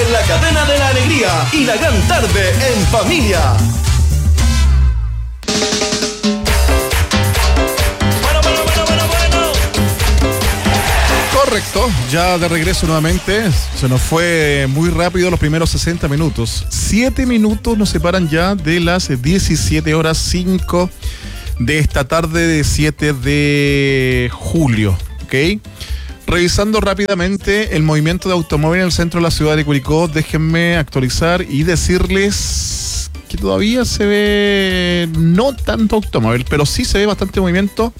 en la cadena de la alegría y la gran tarde en familia. Correcto, ya de regreso nuevamente. Se nos fue muy rápido los primeros 60 minutos. 7 minutos nos separan ya de las 17:05 de esta tarde de 7 de julio. ¿Ok? Revisando rápidamente el movimiento de automóvil en el centro de la ciudad de Curicó, déjenme actualizar y decirles que todavía se ve no tanto automóvil, pero sí se ve bastante movimiento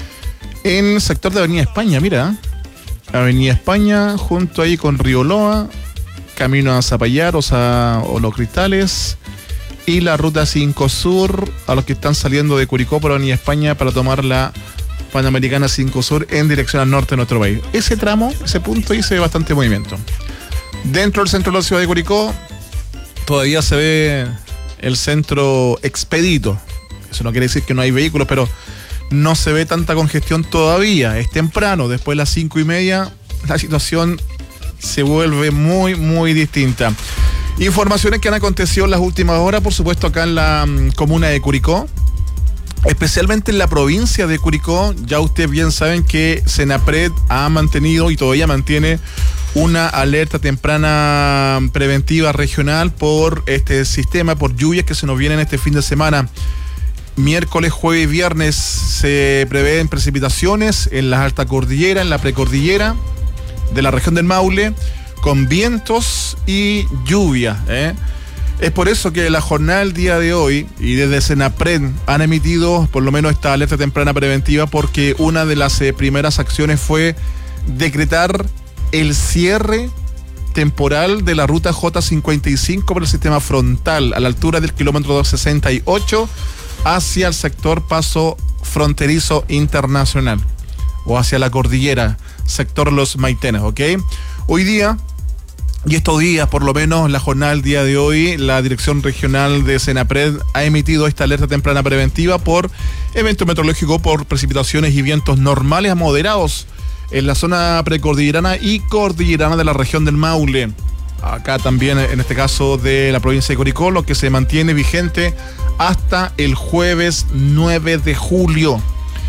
en el sector de Avenida España. Mira, Avenida España, junto ahí con Río Loa, camino a Zapallar o Los Cristales, y la ruta 5 Sur, a los que están saliendo de Curicó por Avenida España para tomar la Panamericana 5 Sur en dirección al norte de nuestro país. Ese tramo, ese punto ahí se ve bastante movimiento. Dentro del centro de la ciudad de Curicó todavía se ve el centro expedito. Eso no quiere decir que no hay vehículos, pero no se ve tanta congestión todavía. Es temprano, después de las 5:30 la situación se vuelve muy, muy distinta. Informaciones que han acontecido en las últimas horas, por supuesto, acá en la comuna de Curicó, especialmente en la provincia de Curicó. Ya ustedes bien saben que Senapred ha mantenido y todavía mantiene una alerta temprana preventiva regional por este sistema, por lluvias que se nos vienen este fin de semana. Miércoles, jueves y viernes se prevén precipitaciones en la alta cordillera, en la precordillera de la región del Maule, con vientos y lluvia. Es por eso que la jornada del día de hoy y desde Senapred han emitido por lo menos esta alerta temprana preventiva, porque una de las primeras acciones fue decretar el cierre temporal de la ruta J55 por el sistema frontal a la altura del kilómetro 268 hacia el sector Paso Fronterizo Internacional o hacia la cordillera, sector Los Maitenes, ¿ok? Hoy día, y estos días, por lo menos la jornada del día de hoy, la Dirección Regional de Senapred ha emitido esta alerta temprana preventiva por evento meteorológico por precipitaciones y vientos normales a moderados en la zona precordillerana y cordillerana de la región del Maule. Acá también, en este caso de la provincia de Curicó, lo que se mantiene vigente hasta el jueves 9 de julio.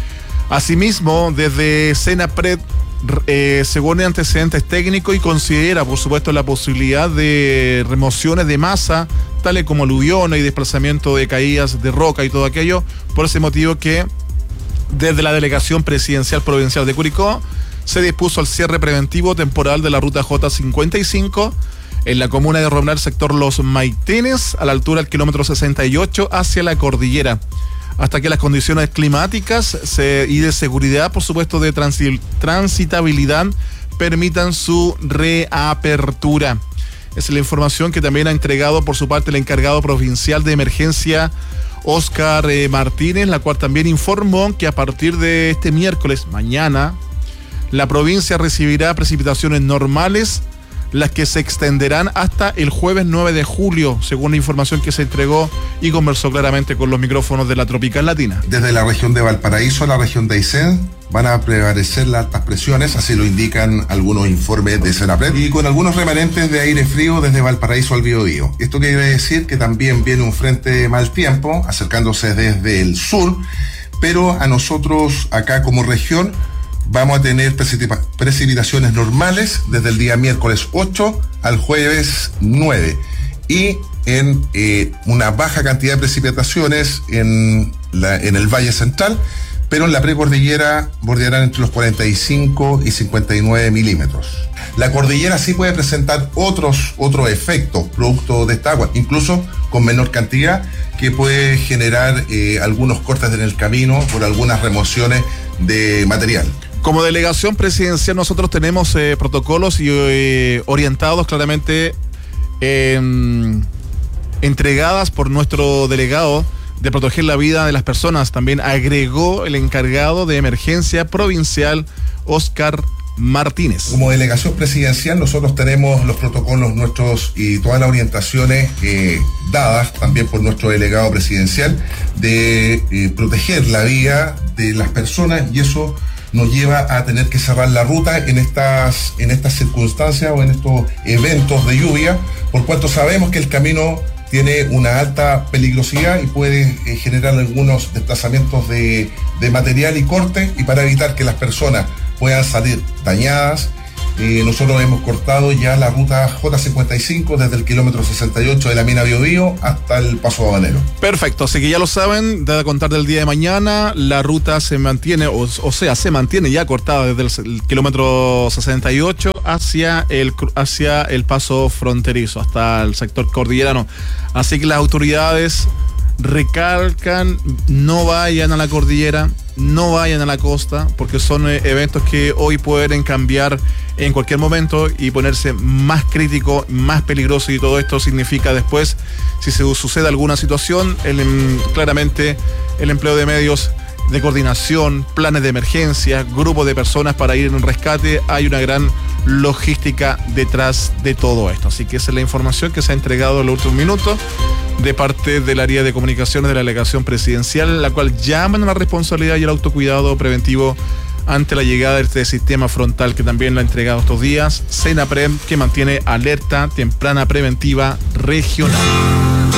Asimismo, desde Senapred, según antecedentes técnicos, y considera, por supuesto, la posibilidad de remociones de masa, tales como aluviones y desplazamiento de caídas de roca y todo aquello, por ese motivo que desde la Delegación Presidencial Provincial de Curicó se dispuso el cierre preventivo temporal de la ruta J55 en la comuna de Romnar, sector Los Maitenes, a la altura del kilómetro 68 hacia la cordillera, hasta que las condiciones climáticas y de seguridad, por supuesto, de transitabilidad permitan su reapertura. Esa es la información que también ha entregado por su parte el encargado provincial de emergencia, Óscar Martínez, la cual también informó que a partir de este miércoles, mañana, la provincia recibirá precipitaciones normales, las que se extenderán hasta el jueves 9 de julio, según la información que se entregó y conversó claramente con los micrófonos de la Tropical Latina. Desde la región de Valparaíso a la región de Aysén van a prevalecer las altas presiones, así lo indican algunos informes de Senapred, y con algunos remanentes de aire frío desde Valparaíso al Biobío. Esto quiere decir que también viene un frente de mal tiempo acercándose desde el sur, pero a nosotros acá como región vamos a tener precipitaciones normales desde el día miércoles 8 al jueves 9 y en una baja cantidad de precipitaciones en el Valle Central, pero en la precordillera bordearán entre los 45 y 59 milímetros. La cordillera sí puede presentar otros efectos producto de esta agua, incluso con menor cantidad, que puede generar algunos cortes en el camino por algunas remociones de material. Como delegación presidencial nosotros tenemos protocolos y orientados claramente entregadas por nuestro delegado de proteger la vida de las personas. También agregó el encargado de emergencia provincial, Óscar Martínez. Como delegación presidencial nosotros tenemos los protocolos nuestros y todas las orientaciones dadas también por nuestro delegado presidencial de proteger la vida de las personas, y eso nos lleva a tener que cerrar la ruta en estas circunstancias o en estos eventos de lluvia, por cuanto sabemos que el camino tiene una alta peligrosidad y puede generar algunos desplazamientos de material y corte, y para evitar que las personas puedan salir dañadas, nosotros hemos cortado ya la ruta J55 desde el kilómetro 68 de la mina Biobío hasta el Paso Habanero. Perfecto, así que ya lo saben, de contar del día de mañana, la ruta se mantiene, o sea, se mantiene ya cortada desde el kilómetro 68 hacia el paso fronterizo, hasta el sector cordillerano. Así que las autoridades recalcan, no vayan a la cordillera, no vayan a la costa, porque son eventos que hoy pueden cambiar en cualquier momento y ponerse más crítico, más peligroso, y todo esto significa después, si se sucede alguna situación, claramente el empleo de medios de coordinación, planes de emergencia, grupos de personas para ir en un rescate. Hay una gran logística detrás de todo esto. Así que esa es la información que se ha entregado en los últimos minutos de parte del área de comunicaciones de la delegación presidencial, la cual llaman a la responsabilidad y el autocuidado preventivo ante la llegada de este sistema frontal que también lo ha entregado estos días Senapred, que mantiene alerta temprana preventiva regional.